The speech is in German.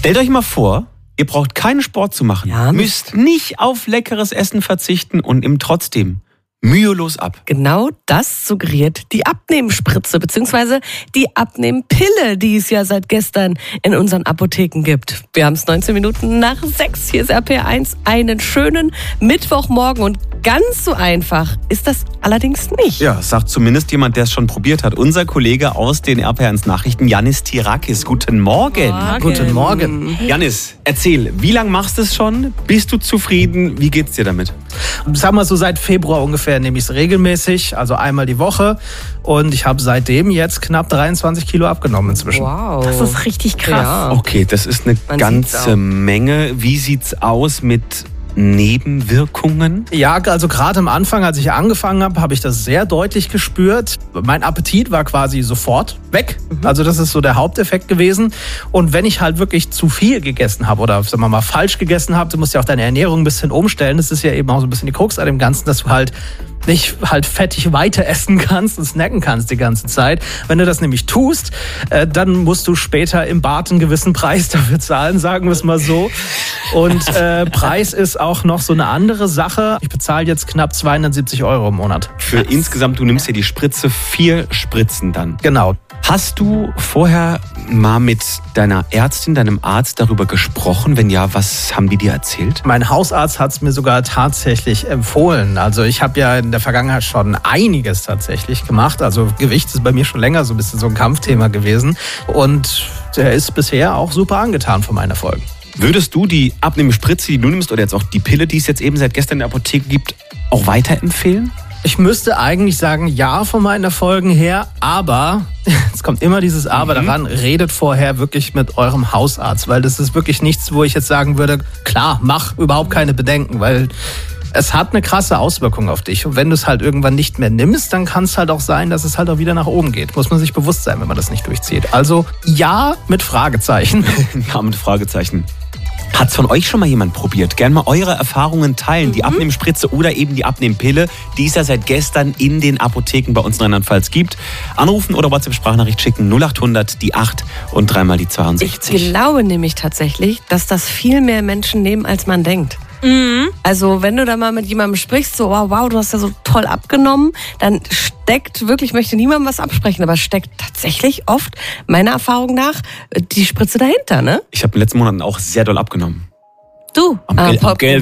Stellt euch mal vor, ihr braucht keinen Sport zu machen, Ja. müsst nicht auf leckeres Essen verzichten und nimmt trotzdem mühelos ab. Genau das suggeriert die Abnehmspritze bzw. die Abnehmpille, die es ja seit gestern in unseren Apotheken gibt. Wir haben es 19 Minuten nach 6. Hier ist RPR1. Einen schönen Mittwochmorgen und ganz so einfach ist das allerdings nicht. Ja, sagt zumindest jemand, der es schon probiert hat. Unser Kollege aus den RPR1 Nachrichten, Yannis Tirakis. Guten Morgen. Guten Morgen. Yannis, erzähl, wie lange machst du es schon? Bist du zufrieden? Wie geht's dir damit? Sag mal so, seit Februar ungefähr nehme ich es regelmäßig, also einmal die Woche. Und ich habe seitdem jetzt knapp 23 Kilo abgenommen inzwischen. Wow. Das ist richtig krass. Ja. Okay, das ist eine Man sieht's ganze auch. Menge. Wie sieht's aus mit Nebenwirkungen? Ja, also gerade am Anfang, als ich angefangen habe, habe ich das sehr deutlich gespürt. Mein Appetit war quasi sofort weg. Also das ist so der Haupteffekt gewesen. Und wenn ich halt wirklich zu viel gegessen habe oder sagen wir mal falsch gegessen habe, du musst ja auch deine Ernährung ein bisschen umstellen. Das ist ja eben auch so ein bisschen die Krux an dem Ganzen, dass du halt nicht halt fettig weiter essen kannst und snacken kannst die ganze Zeit. Wenn du das nämlich tust, dann musst du später im Bad einen gewissen Preis dafür zahlen, sagen wir es mal so. Und Preis ist auch noch so eine andere Sache. Ich bezahle jetzt knapp 270 € im Monat. Für insgesamt, du nimmst ja die Spritze, 4 Spritzen dann. Genau. Hast du vorher mal mit deiner Ärztin, deinem Arzt darüber gesprochen? Wenn ja, was haben die dir erzählt? Mein Hausarzt hat es mir sogar tatsächlich empfohlen. Also ich habe ja in der Vergangenheit schon einiges tatsächlich gemacht. Also Gewicht ist bei mir schon länger so ein bisschen so ein Kampfthema gewesen. Und der ist bisher auch super angetan von meinen Erfolgen. Würdest du die Abnehmspritze, die du nimmst, oder jetzt auch die Pille, die es jetzt eben seit gestern in der Apotheke gibt, auch weiterempfehlen? Ich müsste eigentlich sagen, ja, von meinen Erfolgen her, aber, es kommt immer dieses Aber daran, redet vorher wirklich mit eurem Hausarzt, weil das ist wirklich nichts, wo ich jetzt sagen würde, klar, mach, überhaupt keine Bedenken, weil es hat eine krasse Auswirkung auf dich. Und wenn du es halt irgendwann nicht mehr nimmst, dann kann es halt auch sein, dass es halt auch wieder nach oben geht. Muss man sich bewusst sein, wenn man das nicht durchzieht. Also ja, mit Fragezeichen. Ja, mit Fragezeichen. Hat's von euch schon mal jemand probiert? Gern mal eure Erfahrungen teilen. Die Abnehmspritze oder eben die Abnehmpille, die es ja seit gestern in den Apotheken bei uns in Rheinland-Pfalz gibt. Anrufen oder WhatsApp-Sprachnachricht schicken 0800 die 8 und 3 mal die 62. Ich glaube nämlich tatsächlich, dass das viel mehr Menschen nehmen, als man denkt. Also wenn du da mal mit jemandem sprichst, so wow, du hast ja so toll abgenommen, dann steckt wirklich, ich möchte niemandem was absprechen, aber steckt tatsächlich oft, meiner Erfahrung nach, die Spritze dahinter, ne? Ich habe in den letzten Monaten auch sehr doll abgenommen. Du, Am Geld